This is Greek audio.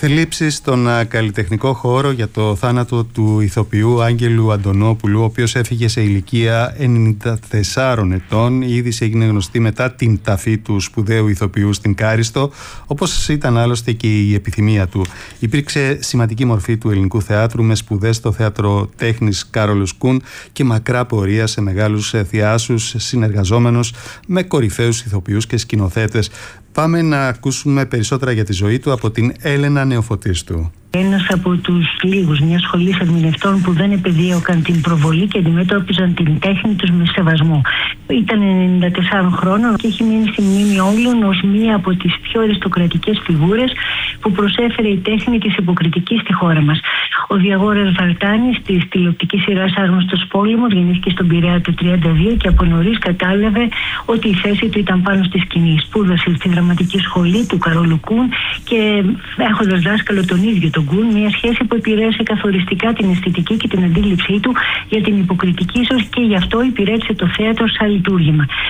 θλίψεις στον καλλιτεχνικό χώρο για το θάνατο του ηθοποιού Άγγελου Αντωνόπουλου, ο οποίος έφυγε σε ηλικία 94 ετών. Η είδηση έγινε γνωστή μετά την ταφή του σπουδαίου ηθοποιού στην Κάριστο, όπως ήταν άλλωστε και η επιθυμία του. Υπήρξε σημαντική μορφή του ελληνικού θεάτρου, με σπουδές στο Θέατρο Τέχνης Κάρολος Κουν και μακρά πορεία σε μεγάλους θεάσους, συνεργαζόμενος με κορυφαίους ηθοποιούς και σκηνοθέτες. Πάμε να ακούσουμε περισσότερα για τη ζωή του από την Έλενα Νεοφωτίστου. Ένας από τους λίγους μιας σχολής ερμηνευτών που δεν επεδίωκαν την προβολή και αντιμετώπιζαν την τέχνη τους με σεβασμό. Ήταν 94 χρόνων και έχει μείνει στη μνήμη όλων ως μία από τις πιο αριστοκρατικές φιγούρες που προσέφερε η τέχνη της υποκριτικής στη χώρα μας. Ο Διαγόρας Βαλτάνης της τηλεοπτικής σειράς Άγνωστος Πόλεμος γεννήθηκε στον Πειραιά το 1932 και από νωρίς κατάλαβε ότι η θέση του ήταν πάνω στη σκηνή. Σπούδασε στη δραματική σχολή του Καρόλου Κουν και έχοντας δάσκαλο τον ίδιο τον Κουν, μια σχέση που επηρέασε καθοριστικά την αισθητική και την αντίληψή του για την υποκριτική, ίσως και γι' αυτό υπηρέτησε το θέατρο σαν λειτουργήμα.